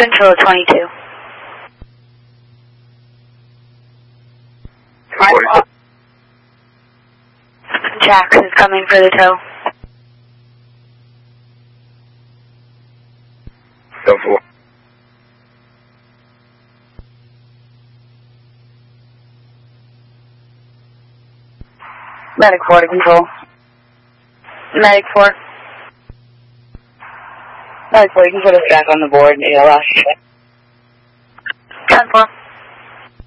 Control 22. Jax is coming for the tow. 10-4. Medic 4 to control. Medic 4. Medic 4, you can put us back on the board. Yeah, last check. 10-4.